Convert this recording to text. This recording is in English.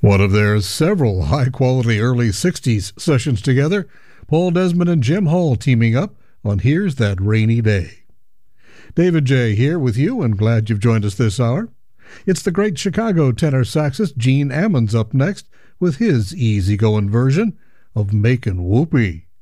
One of their several high-quality early 60s sessions together, Paul Desmond and Jim Hall teaming up on Here's That Rainy Day. David J. here with you, and glad you've joined us this hour. It's the great Chicago tenor saxist Gene Ammons up next with his easygoing version of Makin' Whoopee.